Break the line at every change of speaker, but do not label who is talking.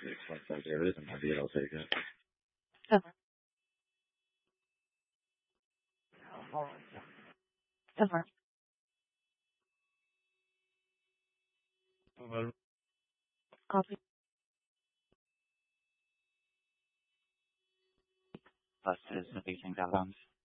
Looks like there is an idea. I'll take it.
Over. Over.
Over.
Copy.
Plus is the facing outbound.